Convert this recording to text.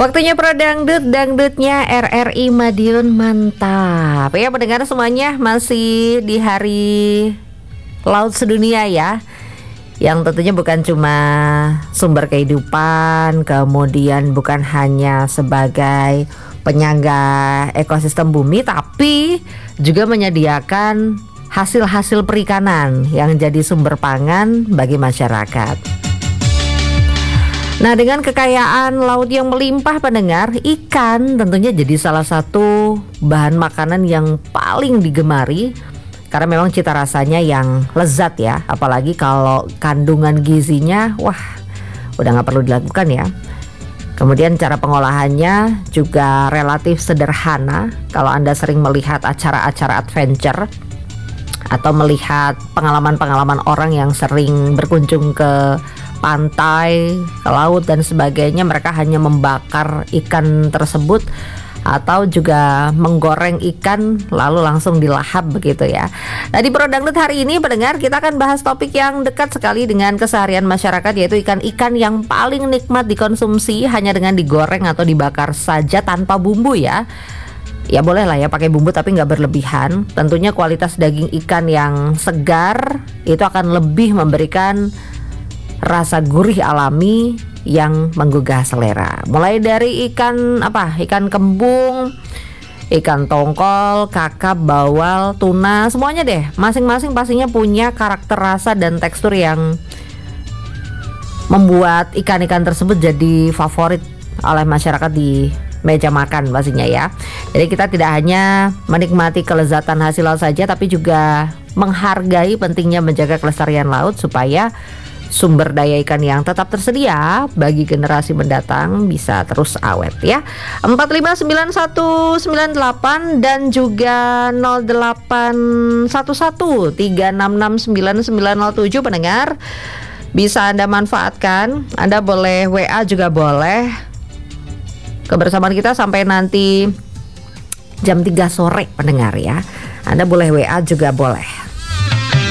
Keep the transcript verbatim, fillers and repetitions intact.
Waktunya Pro Dangdut, dangdutnya R R I Madiun mantap. Ya pendengar semuanya, masih di hari Laut Sedunia ya, yang tentunya bukan cuma sumber kehidupan, kemudian bukan hanya sebagai penyangga ekosistem bumi, tapi juga menyediakan hasil-hasil perikanan yang jadi sumber pangan bagi masyarakat. Nah, dengan kekayaan laut yang melimpah pendengar, ikan tentunya jadi salah satu bahan makanan yang paling digemari karena memang cita rasanya yang lezat ya, apalagi kalau kandungan gizinya wah udah gak perlu dilakukan ya. Kemudian cara pengolahannya juga relatif sederhana. Kalau Anda sering melihat acara-acara adventure atau melihat pengalaman-pengalaman orang yang sering berkunjung ke pantai, ke laut dan sebagainya, mereka hanya membakar ikan tersebut atau juga menggoreng ikan lalu langsung dilahap begitu ya. Nah, di Pro Dangdut hari ini pendengar, kita akan bahas topik yang dekat sekali dengan keseharian masyarakat, yaitu ikan-ikan yang paling nikmat dikonsumsi hanya dengan digoreng atau dibakar saja tanpa bumbu ya. Ya boleh lah ya pakai bumbu tapi nggak berlebihan. Tentunya kualitas daging ikan yang segar itu akan lebih memberikan rasa gurih alami yang menggugah selera. Mulai dari ikan apa? Ikan kembung, ikan tongkol, kakap, bawal, tuna, semuanya deh. Masing-masing pastinya punya karakter rasa dan tekstur yang membuat ikan-ikan tersebut jadi favorit oleh masyarakat di meja makan pastinya ya. Jadi kita tidak hanya menikmati kelezatan hasil laut saja, tapi juga menghargai pentingnya menjaga kelestarian laut supaya sumber daya ikan yang tetap tersedia bagi generasi mendatang bisa terus awet ya. Empat lima sembilan satu sembilan delapan dan juga nol delapan satu satu tiga enam enam sembilan sembilan nol tujuh pendengar bisa Anda manfaatkan. Anda boleh W A juga boleh. Kebersamaan kita sampai nanti jam tiga sore pendengar ya. Anda boleh W A juga boleh.